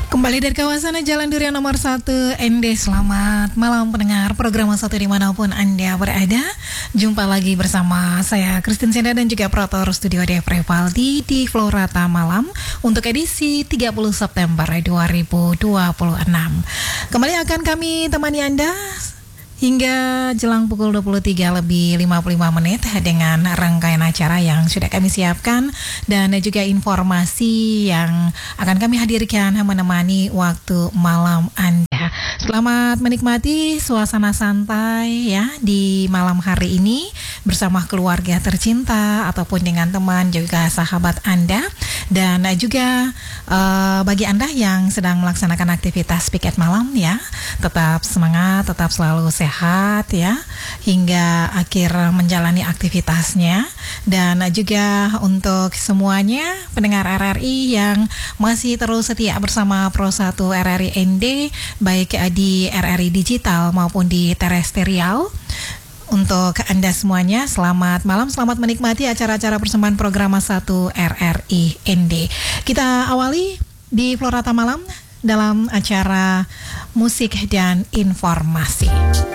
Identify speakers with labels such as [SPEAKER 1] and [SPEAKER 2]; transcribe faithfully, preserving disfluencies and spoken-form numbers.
[SPEAKER 1] Kembali dari kawasan Jalan Durian nomor satu N D. Selamat malam pendengar program satu dimanapun Anda berada. Jumpa lagi bersama saya Christine Senda dan juga operator studio Dev Revaldi di Florata Malam untuk edisi tiga puluh September dua ribu dua puluh enam. Kembali akan kami temani Anda hingga jelang pukul dua puluh tiga lebih lima puluh lima menit dengan rangkaian acara yang sudah kami siapkan dan juga informasi yang akan kami hadirkan menemani waktu malam Anda. Selamat menikmati suasana santai ya di malam hari ini bersama keluarga tercinta ataupun dengan teman juga sahabat Anda, dan juga uh, bagi Anda yang sedang melaksanakan aktivitas piket malam ya, tetap semangat, tetap selalu sehat sehat ya hingga akhir menjalani aktivitasnya. Dan juga untuk semuanya pendengar R R I yang masih terus setia bersama Pro satu R R I N D, baik di R R I digital maupun di terestrial, untuk Anda semuanya selamat malam, selamat menikmati acara-acara persembahan program satu R R I N D. Kita awali di Florata Malam dalam acara musik dan informasi.